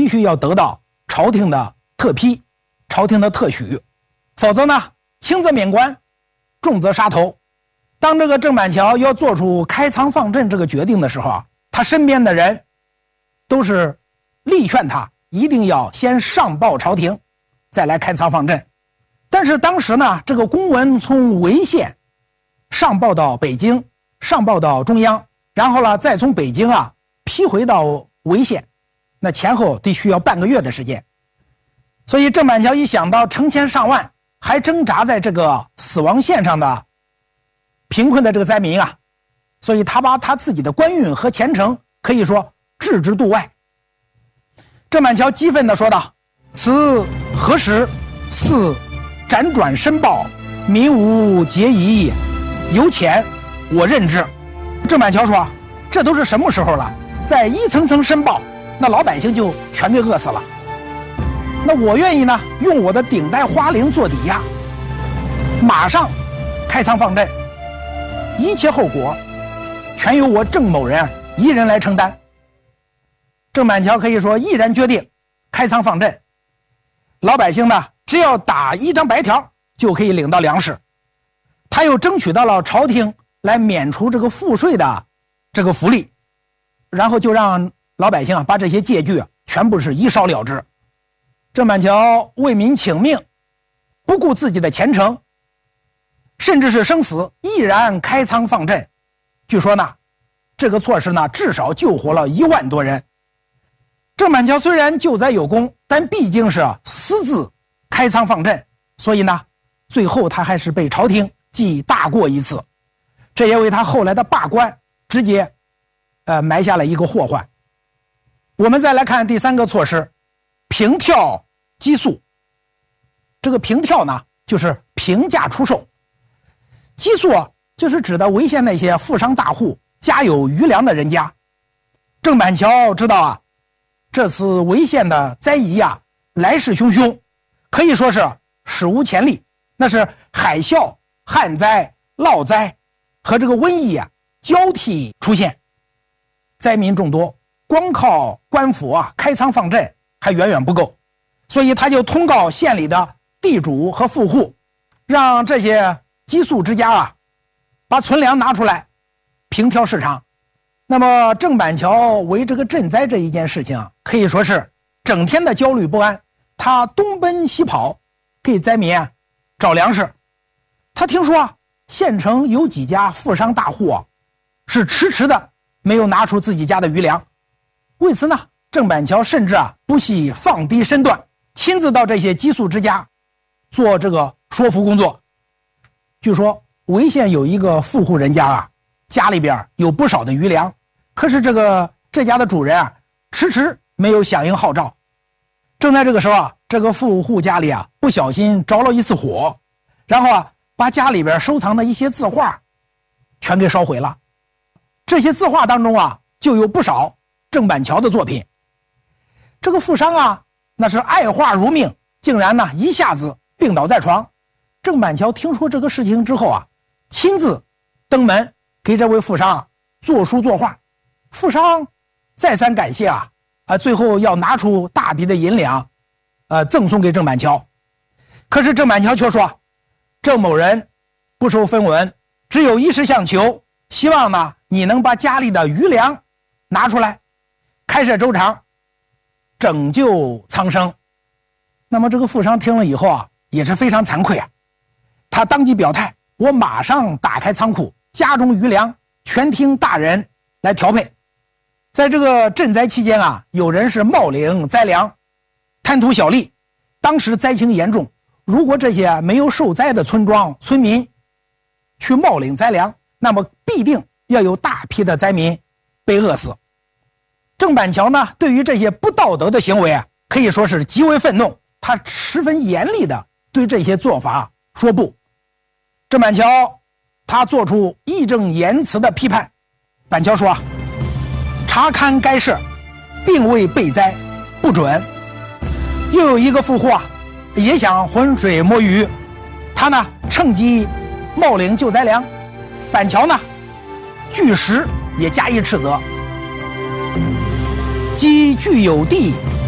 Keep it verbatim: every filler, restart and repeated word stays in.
须要得到朝廷的特批、朝廷的特许，否则呢，轻则免官，重则杀头。当这个郑板桥要做出开仓放赈这个决定的时候啊，他身边的人都是力劝他一定要先上报朝廷，再来开仓放赈。但是当时呢，这个公文从潍县上报到北京，上报到中央，然后呢，再从北京啊批回到潍县，那前后得需要半个月的时间。所以郑板桥一想到成千上万还挣扎在这个死亡线上的贫困的这个灾民啊，所以他把他自己的官运和前程可以说置之度外。郑板桥激愤地说道：“此何时？似辗转申报，民无结疑也。由前我任之。”郑板桥说：“这都是什么时候了？再一层层申报，那老百姓就全给饿死了。那我愿意呢，用我的顶戴花翎做抵押，马上开仓放赈，一切后果全由我郑某人一人来承担。”郑板桥可以说毅然决定开仓放赈，老百姓呢只要打一张白条就可以领到粮食。他又争取到了朝廷来免除这个赋税的这个福利，然后就让老百姓啊把这些借据啊全部是一烧了之。郑板桥为民请命，不顾自己的前程，甚至是生死，毅然开仓放赈。据说呢，这个措施呢至少救活了一万多人。郑板桥虽然救灾有功，但毕竟是私自开仓放赈，所以呢，最后他还是被朝廷记大过一次，这也为他后来的罢官直接，呃，埋下了一个祸患。我们再来看第三个措施，平跳激素。这个平跳呢，就是平价出售。激素啊，就是指的潍县那些富商大户家有余粮的人家。郑板桥知道啊，这次潍县的灾夷啊，来势汹汹，可以说是史无前例。那是海啸、旱灾、涝灾和这个瘟疫啊交替出现，灾民众多，光靠官府啊开仓放赈还远远不够，所以他就通告县里的地主和富户，让这些激素之家啊把存粮拿出来平挑市场。那么郑板桥为这个赈灾这一件事情啊，可以说是整天的焦虑不安，他东奔西跑给灾民啊找粮食。他听说啊县城有几家富商大户啊是迟迟的没有拿出自己家的余粮，为此呢，郑板桥甚至啊不惜放低身段，亲自到这些激素之家做这个说服工作。据说潍县有一个富户人家啊，家里边有不少的余粮，可是这个这家的主人啊迟迟没有响应号召。正在这个时候啊，这个富户家里啊不小心着了一次火，然后啊把家里边收藏的一些字画全给烧毁了。这些字画当中啊就有不少郑板桥的作品。这个富商啊那是爱画如命，竟然呢一下子病倒在床。郑板桥听说这个事情之后啊，亲自登门给这位富商啊作书作画。富商再三感谢啊，啊最后要拿出大笔的银两，呃赠送给郑板桥。可是郑板桥却说，郑某人不收分文，只有一事相求，希望呢你能把家里的余粮拿出来，开设粥厂，拯救苍生。那么这个富商听了以后啊，也是非常惭愧啊，他当即表态，我马上打开仓库，家中余粮全听大人来调配。在这个赈灾期间啊，有人是冒领灾粮，贪图小利。当时灾情严重，如果这些没有受灾的村庄村民去冒领灾粮，那么必定要有大批的灾民被饿死。郑板桥呢，对于这些不道德的行为啊，可以说是极为愤怒，他十分严厉的对这些做法说不。郑板桥他做出义正言辞的批判。板桥说，查勘该事，并未备灾，不准。又有一个富户啊，也想浑水摸鱼，他呢趁机冒领救灾粮，板桥呢据实也加以斥责。积具有地，